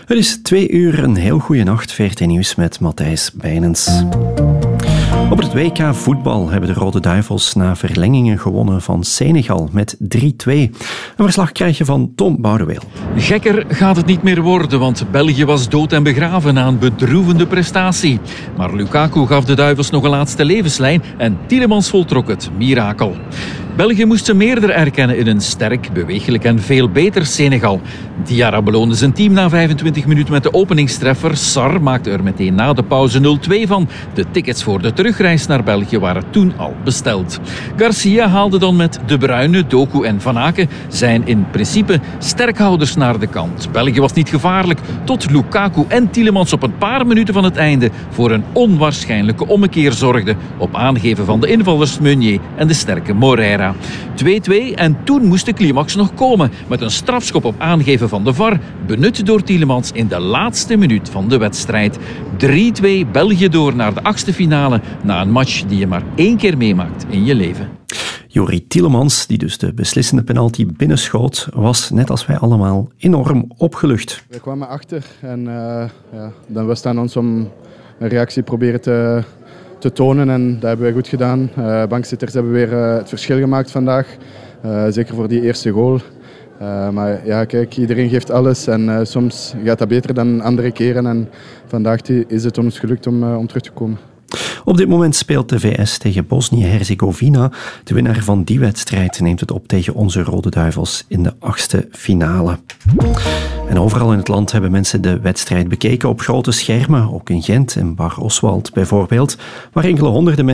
Het is 2 uur, een heel goede nacht. VRT Nieuws met Matthijs Bijnens. Op het WK voetbal hebben de Rode Duivels na verlengingen gewonnen van Senegal met 3-2. Een verslag krijg je van Tom Boudeweel. Gekker gaat het niet meer worden, want België was dood en begraven na een bedroevende prestatie. Maar Lukaku gaf de Duivels nog een laatste levenslijn en Tielemans voltrok het mirakel. België moest ze meerder erkennen in een sterk, beweeglijk en veel beter Senegal. Diarra beloonde zijn team na 25 minuten met de openingstreffer. Sarr maakte er meteen na de pauze 0-2 van. De tickets voor de terugreis naar België waren toen al besteld. Garcia haalde dan met De Bruyne, Doku en Van Aken zijn in principe sterkhouders naar de kant. België was niet gevaarlijk tot Lukaku en Tielemans op een paar minuten van het einde voor een onwaarschijnlijke ommekeer zorgden op aangeven van de invallers Meunier en de sterke Moreira. 2-2 en toen moest de climax nog komen met een strafschop op aangeven van de VAR, benut door Tielemans in de laatste minuut van de wedstrijd. 3-2 België door naar de 8e finale na een match die je maar 1 keer meemaakt in je leven. Jori Tielemans, die dus de beslissende penalty binnenschoot, was net als wij allemaal enorm opgelucht. We kwamen achter en dan was het aan ons om een reactie proberen te tonen en dat hebben wij goed gedaan. Bankzitters hebben weer het verschil gemaakt vandaag, zeker voor die eerste goal. Maar ja, kijk, iedereen geeft alles en soms gaat dat beter dan andere keren en vandaag is het ons gelukt om terug te komen. Op dit moment speelt de VS tegen Bosnië-Herzegovina. De winnaar van die wedstrijd neemt het op tegen onze Rode Duivels in de 8e finale. En overal in het land hebben mensen de wedstrijd bekeken op grote schermen, ook in Gent en Bar Oswald bijvoorbeeld, waar enkele honderden mensen